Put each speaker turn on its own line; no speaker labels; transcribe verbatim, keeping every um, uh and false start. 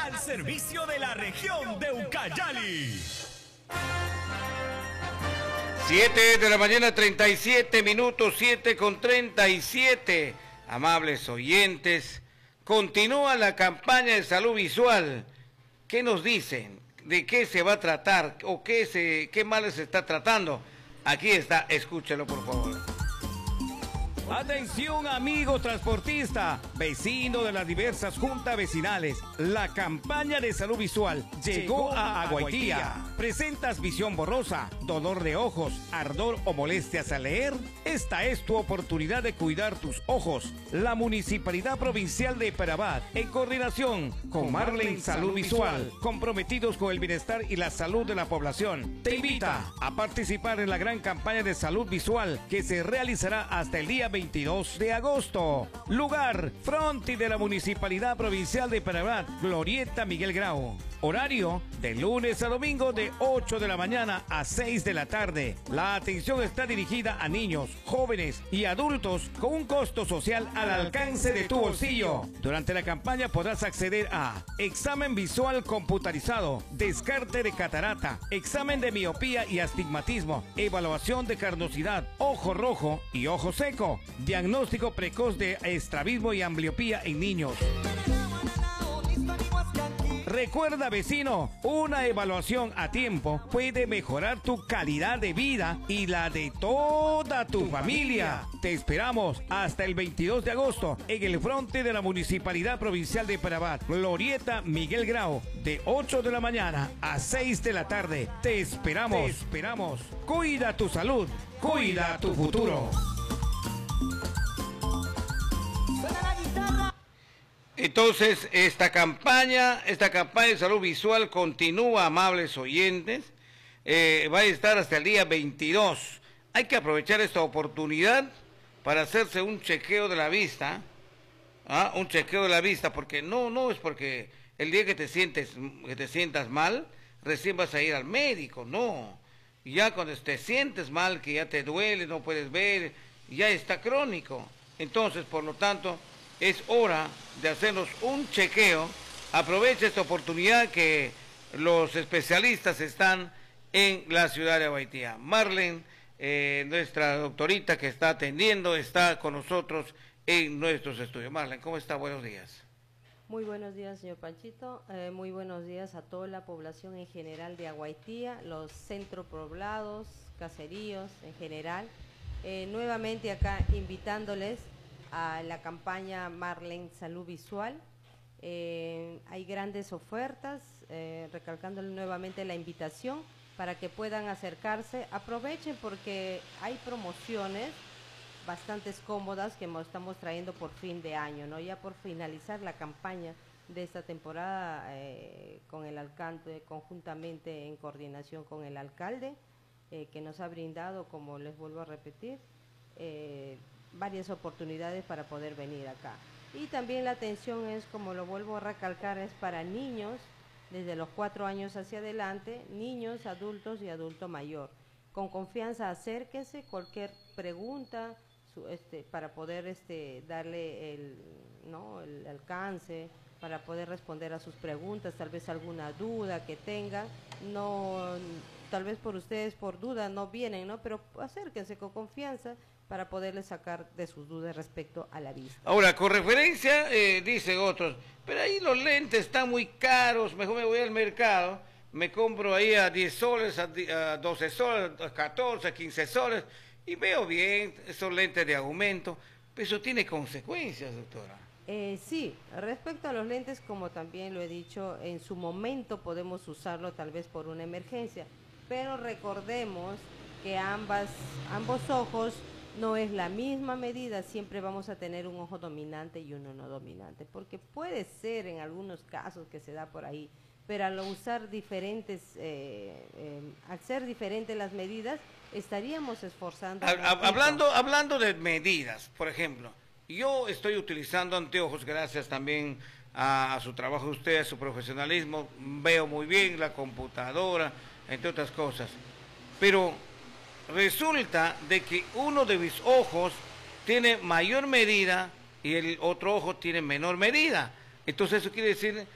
al servicio de la región de Ucayali.
siete de la mañana, treinta y siete minutos, siete con treinta y siete. Amables oyentes, continúa la campaña de salud visual. ¿Qué nos dicen? ¿De qué se va a tratar? ¿O qué, se, qué mal se está tratando? Aquí está, escúchelo por favor.
Atención amigo transportista, vecino de las diversas juntas vecinales. La campaña de salud visual llegó a Aguaitía. ¿Presentas visión borrosa, dolor de ojos, ardor o molestias al leer? Esta es tu oportunidad de cuidar tus ojos. La Municipalidad Provincial de Parabat, en coordinación con Marlen Salud Visual, comprometidos con el bienestar y la salud de la población, te invita a participar en la gran campaña de salud visual que se realizará hasta el día veintidós de agosto. Lugar, fronti de la Municipalidad Provincial de Parabat, Glorieta Miguel Grau. Horario, de lunes a domingo de ocho de la mañana a seis de la tarde. La atención está dirigida a niños, jóvenes y adultos con un costo social al alcance de tu bolsillo. Durante la campaña podrás acceder a examen visual computarizado, descarte de catarata, examen de miopía y astigmatismo, evaluación de carnosidad, ojo rojo y ojo seco, diagnóstico precoz de estrabismo y ambliopía en niños. Recuerda, vecino, una evaluación a tiempo puede mejorar tu calidad de vida y la de toda tu familia. Te esperamos hasta el veintidós de agosto en el frente de la Municipalidad Provincial de Parabat, Glorieta Miguel Grau, de ocho de la mañana a seis de la tarde. Te esperamos. Te esperamos. Cuida tu salud, cuida tu futuro.
Entonces, esta campaña, esta campaña de salud visual continúa, amables oyentes. Eh, va a estar hasta el día veintidós. Hay que aprovechar esta oportunidad para hacerse un chequeo de la vista. ¿Ah? Un chequeo de la vista, porque no, no es porque el día que te sientes, que te sientas mal, recién vas a ir al médico, no. Ya cuando te sientes mal, que ya te duele, no puedes ver, ya está crónico. Entonces, por lo tanto, es hora de hacernos un chequeo. Aprovecha esta oportunidad que los especialistas están en la ciudad de Aguaitía. Marlen, eh, nuestra doctorita que está atendiendo, está con nosotros en nuestros estudios. Marlen, ¿cómo está? Buenos días.
Muy buenos días, señor Panchito. Eh, muy buenos días a toda la población en general de Aguaitía, los centros poblados, caseríos en general. Eh, nuevamente acá invitándoles a la campaña Marlen Salud Visual. Eh, hay grandes ofertas, eh, recalcándole nuevamente la invitación para que puedan acercarse. Aprovechen porque hay promociones bastante cómodas que estamos trayendo por fin de año, ¿no? Ya por finalizar la campaña de esta temporada eh, con el alcalde, conjuntamente en coordinación con el alcalde, eh, que nos ha brindado, como les vuelvo a repetir, eh, varias oportunidades para poder venir acá. Y también la atención es, como lo vuelvo a recalcar, es para niños desde los cuatro años hacia adelante, niños, adultos y adulto mayor. Con confianza acérquese, cualquier pregunta su, este, para poder este, darle el, ¿no? el alcance, para poder responder a sus preguntas, tal vez alguna duda que tengan. No, tal vez por ustedes por duda no vienen, ¿no? Pero acérquense con confianza para poderles sacar de sus dudas respecto a la vista.
Ahora, con referencia, eh, dicen otros, pero ahí los lentes están muy caros, mejor me voy al mercado, me compro ahí a diez soles, a doce soles, a catorce, a quince soles, y veo bien esos lentes de aumento, pero eso tiene consecuencias, doctora.
Eh, sí, respecto a los lentes, como también lo he dicho, en su momento podemos usarlo tal vez por una emergencia, pero recordemos que ambas, ambos ojos no es la misma medida, siempre vamos a tener un ojo dominante y uno no dominante, porque puede ser en algunos casos que se da por ahí, pero al usar diferentes, eh, eh, al ser diferentes las medidas, estaríamos esforzando.
Hablando, hablando de medidas, por ejemplo, yo estoy utilizando anteojos gracias también a, a su trabajo de usted, a su profesionalismo, veo muy bien la computadora, entre otras cosas, pero resulta de que uno de mis ojos tiene mayor medida y el otro ojo tiene menor medida. Entonces eso quiere decir